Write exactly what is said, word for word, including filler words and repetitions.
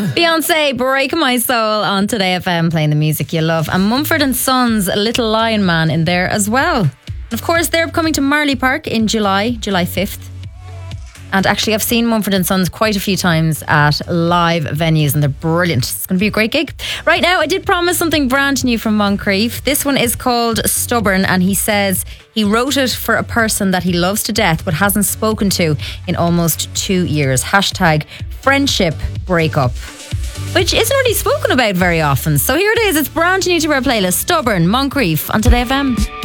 Beyonce, Break My Soul on Today F M, playing the music you love. And Mumford and Sons, Little Lion Man in there as well. And of course, they're coming to Marley Park in July, July fifth. And actually, I've seen Mumford and Sons quite a few times at live venues, and they're brilliant. It's going to be a great gig. Right now, I did promise something brand new from Moncrief. This one is called Stubborn, and he says he wrote it for a person that he loves to death but hasn't spoken to in almost two years. Hashtag friendship breakup, which isn't really spoken about very often. So here it is. It's brand new to our playlist. Stubborn, Moncrief on Today F M.